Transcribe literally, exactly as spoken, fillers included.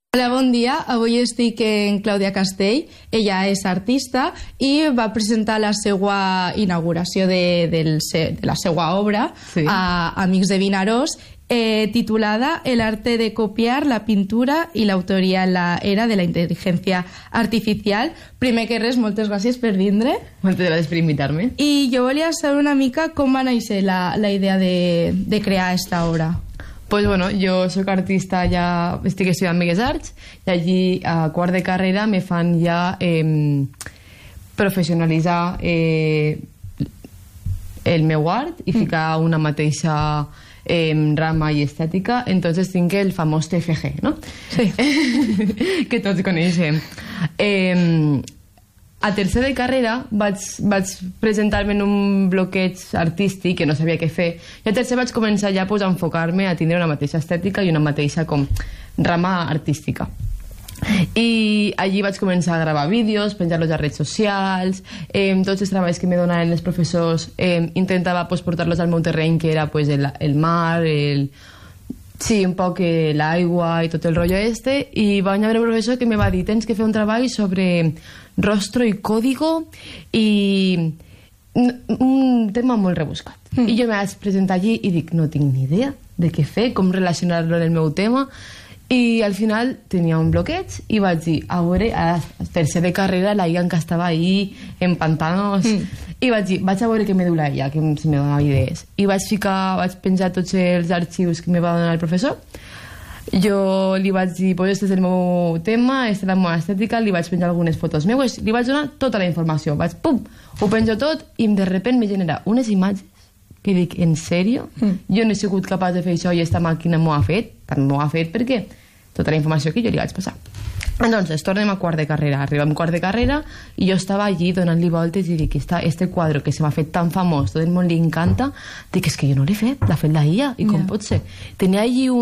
Hola, bon dia. Avui estic en Clàudia Castell. Ella és artista i va presentar la seva inauguració de, del, de la seva obra sí. a Amics de Vinaròs, eh, titulada El arte de copiar la pintura i l'autoria en la era de la intel·ligència artificial. Primer que res, moltes gràcies per vindre. Moltes gràcies per invitar-me. I jo volia saber una mica com va néixer la, la idea de, de crear esta obra. Pues bueno, jo soc artista, ja estic estudiant Belles Arts i allí a quart de carrera me fan ja eh, professionalitzar eh, el meu art i ficar una mateixa eh, rama i estètica. Entonces tinc el famós T F G, no? Sí. Que tots coneixem. Eh, A tercer de carrera vaig, vaig presentar-me en un bloqueig artístic que no sabia què fer, i a tercer vaig començar ja pues, a enfocar-me a tindre una mateixa estètica i una mateixa com rama artística. I allí vaig començar a gravar vídeos, penjar-los a redes socials, eh, tots els treballs que me donaven els professors eh, intentava pues, portar-los al meu terreny, que era pues, el, el mar, el... sí, un poc l'aigua i tot el rotllo este, i va venir un professor que me va dir tens que fer un treball sobre rostro i código i un tema molt rebuscat. Mm. I jo me vaig presentar allí i dic, no tinc ni idea de què fer, com relacionar-lo en el meu tema, i al final tenia un bloqueig i vaig dir, a veure, a tercer de carrera la Ian que estava ahí en pantanos, mm. i vaig dir, vaig a veure què me diu la Ian, que si me donava idees, i vaig ficar, vaig penjar tots els arxius que me va donar el professor. Jo li vaig dir, pues este és el meu tema, aquesta és la meva estètica, li vaig penjar algunes fotos meues, li vaig donar tota la informació, vaig, pum, ho penjo tot i de repente me genera unes imatges que dic, en sèrio? Mm. Jo no he sigut capaç de fer això i esta màquina m'ho ha fet, tant m'ho ha fet perquè tota la informació que jo li vaig passar. Entonces, tornem a quart de carrera, arribem a quart de carrera i jo estava allí donant-li voltes i dic, esta, este quadre que se m'ha fet tan famós, tot el món li encanta, dic, és que jo no l'he fet, l'ha fet la I A, i com yeah. pot ser? Tenia allí un